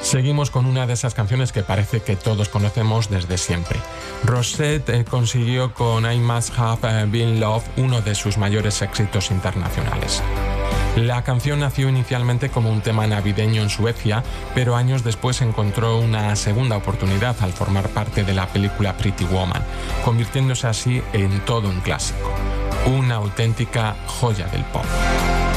Seguimos con una de esas canciones que parece que todos conocemos desde siempre. Rosette consiguió con I Must Have Been Loved uno de sus mayores éxitos internacionales. La canción nació inicialmente como un tema navideño en Suecia, pero años después encontró una segunda oportunidad al formar parte de la película Pretty Woman, convirtiéndose así en todo un clásico, una auténtica joya del pop.